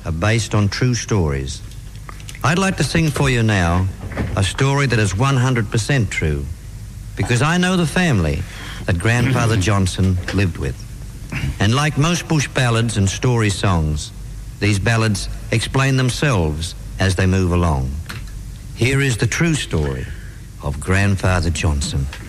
are based on true stories. I'd like to sing for you now a story that is 100% true, because I know the family that Grandfather Johnson lived with. And like most bush ballads and story songs, these ballads explain themselves as they move along. Here is the true story of Grandfather Johnson.